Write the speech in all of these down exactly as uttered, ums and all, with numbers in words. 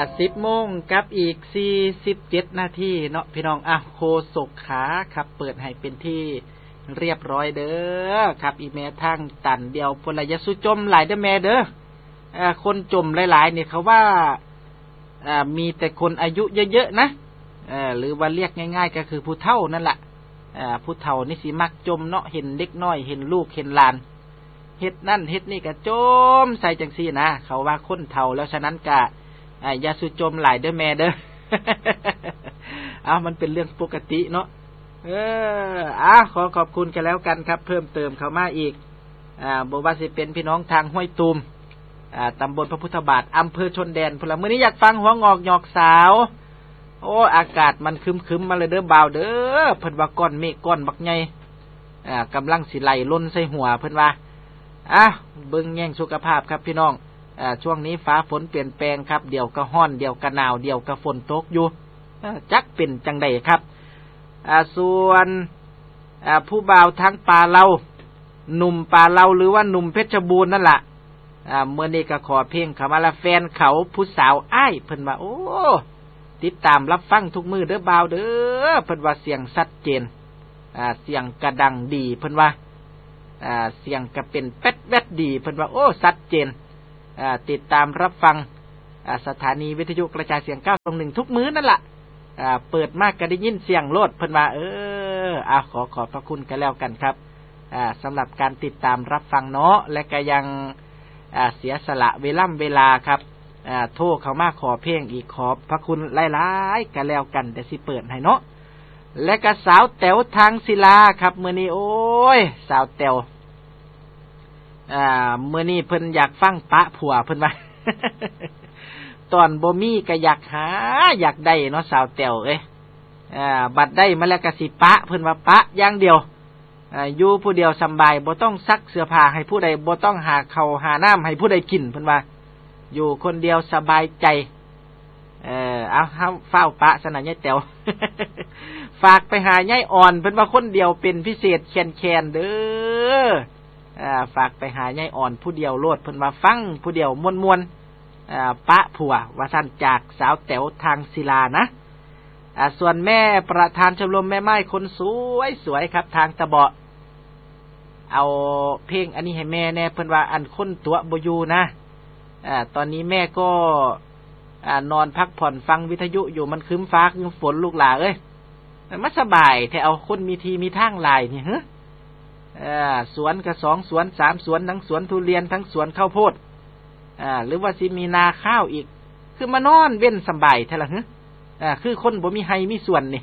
สิบโมงกับอีกสี่สิบเจ็ดนาทีเนาะพี่น้องอ่ะโคศกขาครับเปิดให้เป็นที่เรียบร้อยเด้อครับอีเมทางตันเดียวพลยสุจมหลายเด้อแม่เด้ออ่าคนจมหลายๆเนี่ยเขาว่าอ่ามีแต่คนอายุเยอะๆนะเอ่อหรือว่าเรียกง่ายๆก็คือผู้เฒ่านั่นแหละอ่าผู้เฒ่านี่สิมักจมเนาะเห็นเด็กน้อยเห็นลูกเห็นหลานเฮ็ดนั่นเฮ็ดนี่ก็จมใส่จังซี่นะเขาว่าคนเฒ่าแล้วฉะนั้นก็อ่าอย่าสุจมหลายเด้อแม่เด้อ อ้าวมันเป็นเรื่องปกติเนาะเอออ่ะขอขอบคุณกันแล้วกันครับเพิ่มเติมเข้ามาอีกอ่าบ่ว่าสิเป็นพี่น้องทางห้วยตูมอ่าตำบลพระพุทธบาทอำเภอชนแดนพุ่นละมื้อนี้อยากฟังหัวงอกหยอกสาวโอ้อากาศมันครึมๆมาเลยเด้อบ่าวเด้อเพิ่นว่าก้อนเมฆก้อนบักใหญ่อ่ากำลังสิไหลล้นใส่หัวเพิ่นว่าอ่ะเบิ่งแย่งสุขภาพครับพี่น้องอ่าช่วงนี้ฟ้าฝนเปลี่ยนแปลงครับเดี๋ยวก็ร้อนเดี๋ยวก็หนาวเดี๋ยวก็ฝนตกอยู่จักเป็นจังได๋ครับอ่าส่วนอ่าผู้บ่าวทั้งป่าเราหนุ่มป่าเราหรือว่าหนุ่มเพชรบูรณ์นั่นล่ะอ่าเมื่อนี้ก็ขอเพลงเข้ามาละแฟนเขาผู้สาวอ้ายเพิ่นว่าโอ้ติดตามรับฟังทุกมื้อเด้อบ่าวเด้อเพิ่นว่าเสียงชัดเจนอ่าเสียงกระดังดีเพิ่นว่าอ่าเสียงก็เป็นแป๊ดแวดดีเพิ่นว่าโอ้ชัดเจนอ่าติดตามรับฟังอ่าสถานีวิทยุกระจายเสียงเก้าสิบเอ็ดทุกมื้อนั่นล่ะอ่าเปิดมากก็ได้ยินเสียงโลดเพิ่นว่าเอออ่าขอขอบพระคุณกันแล้วกันครับอ่าสำหรับการติดตามรับฟังเนาะและก็ยังอ่าเสียสละเวลาเวลาครับอ่าโทรเข้ามาขอเพลงอีกขอบพระคุณหลายๆกันแล้วกันแต่สิเปิดให้เนาะและก็สาวแต๋วทางศิลาครับมื้อนี้โอ้ยสาวแต๋วอ่ามื้อนี้เพิ่นอยากฟังปะผัวเพิ่นว่า ตอนบ่มีก็อยากหาอยากได้เนาะสาวแต๋วเอ้ยอ่าบัดได้มาแล้วก็สิปะเพิ่นว่าปะอย่างเดียวอ่าอยู่ผู้เดียวสบายบ่ต้องซักเสื้อผ้าให้ผู้ใดบ่ต้องหาข้าวหาน้ำให้ผู้ใดกินเพิ่นว่าอยู่คนเดียวสบายใจเอ่อเอาเฮาเฝ้าปะซะนะยายแต๋ว ฝากไปหายายอ่อนเพิ่นว่าคนเดียวเป็นพิเศษแค้นๆเด้ออ่าฝากไปหายายอ่อนผู้เดียวโลดเพิ่นว่าฟังผู้เดียวม่วนๆอ่าปะผัวว่าซั่นจากสาวแต๋วทางศิลานะอ่าส่วนแม่ประธานชมรมแม่ไม้คนสวยสวยครับทางตะเบาะเอาเพลงอันนี้ให้แม่แน่เพิ่นว่าอันคนตัวบ่อยู่นะอ่าตอนนี้แม่ก็อ่านอนพักผ่อนฟังวิทยุอยู่มันครึ้มฟ้าครึ้มฝนลูกหลาเอ้ยมันสบายแท้เอาคนมีทีมีทางหลายนี่ฮะอ่าสวนก็สองสวนสามสวนทั้งสวนทุเรียนทั้งสวนข้าวโพดอ่าหรือว่าสิมีนาข้าวอีกคือมานอนเว้นสบายแท้ล่ะฮะอ่าคือคนบ่มีไห้มีสวนนี่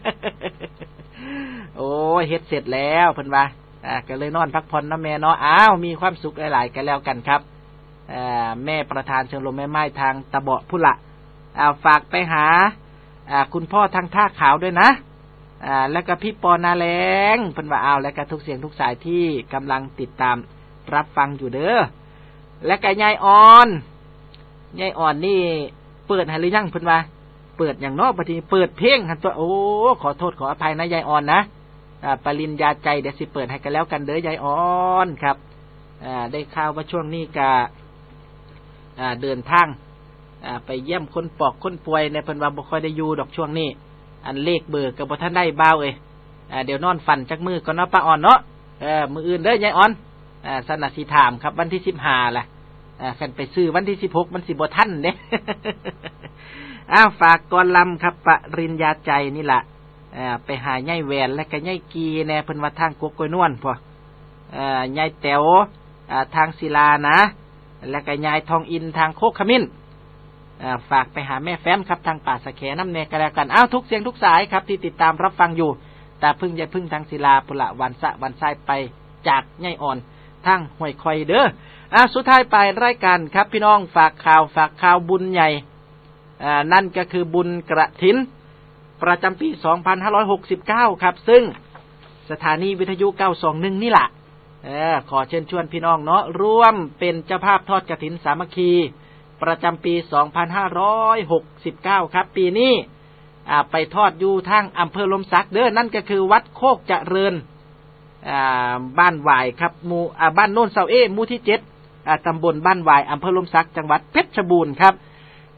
โอ้เฮ็ดเสร็จแล้วเพิ่นว่าอ่าก็เลยนอนพักผ่อนนะแม่เนาะอ้าวมีความสุขหลายๆกันแล้วกันครับอ่าแม่ประธานชมรมแม่ไม้ทางตะเบาะพุ่นละอ่าฝากไปหาอ่าคุณพ่อทางท่าขาวด้วยนะอ่าแล้วก็พี่ปอนาแลงเพิ่นว่าอ้าวแล้วก็ทุกเสียงทุกสายที่กำลังติดตามรับฟังอยู่เด้อและก็ยายอ่อนยายอ่อนนี่เปิดให้หรือยังเพิ่นว่าเปิดอย่างเนาะบัดนี้เปิดเพลงหั่นตัวโอ้ขอโทษขออภัยนะยายอ่อนนะอ่าปริญญาใจเดี๋ยวสิเปิดให้กันแล้วกันเด้อยายอ่อนครับอ่าได้ข่าวว่าช่วงนี้ก็อ่าเดินทางอ่าไปเยี่ยมคนปอกคนป่วยในเพิ่นว่าบ่ค่อยได้อยู่ดอกช่วงนี้อันเลขเบอร์ก็บ่ทันได้บ่าวเอ้ยอ่าเดี๋ยวนอนฝันจักมื้อก่อนเนาะป้าอ่อนเนาะเออมื้ออื่นเด้อยายอ่อนอ่าสนะสิถามครับวันที่สิบห้าล่ะอ่าคันไปซื้อวันที่สิบหกมันสิบ่ทันเด้ อ้าวฝากกรลำครับปริญญาใจนี่ล่ะอ่าไปหายายแหวนและก็ยายกีแน่เพิ่นว่าทางกกกล้วยนวลพออ่ายายแต๋วอ่าทางศิลานะและก็ยายทองอินทางโคกขมิ้นอ่าฝากไปหาแม่แฟ้มครับทางป่าสะแขน้ำแน่ก็แล้วกันอ้าวทุกเสียงทุกสายครับที่ติดตามรับฟังอยู่แต่พึ่งอย่าพึ่งทางศิลาปุระวันสะวันทรายไปจากยายอ่อนทางห้วยคอยเด้ออ่าสุดท้ายไปรายการครับพี่น้องฝากข่าวฝากข่าวบุญใหญ่อ่านั่นก็คือบุญกฐินประจำปีสองพันห้าร้อยหกสิบเก้าครับซึ่งสถานีวิทยุเก้าสองหนึ่งนี่แหละเออขอเชิญชวนพี่น้องเนาะร่วมเป็นเจ้าภาพทอดกฐินสามัคคีประจำปีสองพันห้าร้อยหกสิบเก้าครับปีนี้อ่าไปทอดอยู่ทางอำเภอลมสักเด้อนั่นก็คือวัดโคกเจริญอ่าบ้านหวายครับหมู่อ่าบ้านโน่นเสาเอหมู่ที่เจ็ดอ่าตำบลบ้านหวายอำเภอลมสักจังหวัดเพชรบูรณ์ครับ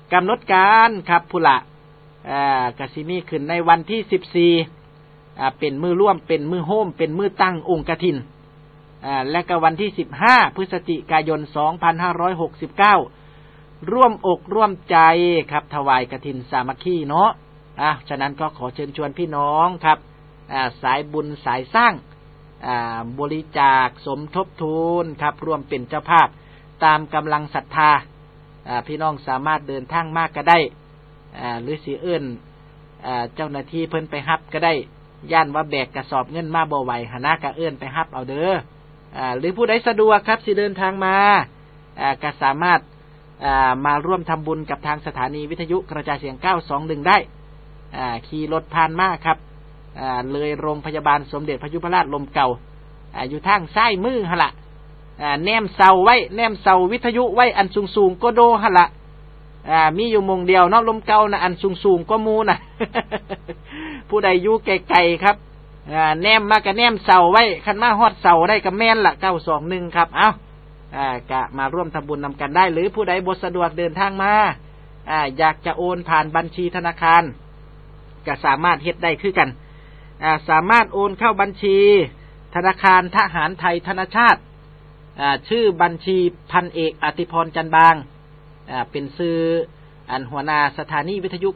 กำหนดการครับพุละอ่ากสิมีขึ้นในวันที่สิบสี่อ่าเป็นมือร่วมเป็นมือโฮมเป็นมือตั้งองค์กฐินอ่าและก็วันที่สิบห้าพฤศจิกายนสองพันห้าร้อยหกสิบเก้าร่วมอกร่วมใจครับถวายกฐินสามัคคีเนาะอ่ะฉะนั้นก็ขอเชิญชวนพี่น้องครับอ่าสายบุญสายสร้างอ่าบริจาคสมทบทุนครับร่วมเป็นเจ้าภาพตามกำลังศรัทธาอ่าพี่น้องสามารถเดินทางมากก็ได้อ่าหรือสิเอิ้นอ่าเจ้าหน้าที่เพิ่นไปรับก็ได้ย่านว่าแบกกระสอบเงินมาบ่ไหวหนากะเอิ้นไปรับเอาเด้ออ่าหรือผู้ใดสะดวกครับสิเดินทางมาอ่าก็สามารถอ่ามาร่วมทำบุญกับทางสถานีวิทยุกระจายเสียงเก้าสองหนึ่งได้อ่าขี่รถผ่านมาครับอ่าเลยโรงพยาบาลสมเด็จพระยุพราชลมเก่าอ่าอยู่ทางซ้ายมือหั่นล่ะอ่าแนมเสาไว้แนมเสาวิทยุไว้อันสูงๆก็โดหั่นล่ะอ่ามีอยู่มงเดียวเนาะลมเก่านะอันสูงๆก็มูน่ะ ผู้ใดอยู่ไกลๆครับอ่าแนมมาก็แนมเสาไว้คันมาฮอดเสาได้ก็แม่นล่ะเก้าสองหนึ่งครับเอ้าอ่ากะมาร่วมทำบุญนำกันได้หรือผู้ใดบ่สะดวกเดินทางมาอ่าอยากจะโอนผ่านบัญชีธนาคารก็สามารถเฮ็ดได้คือกันอ่าสามารถโอนเข้าบัญชีธนาคารทหารไทยธนชาติอ่าชื่อบัญชีพันเอกอติพรจันบางอ่าเป็นชื่ออันหัวหน้าสถานีวิทยุ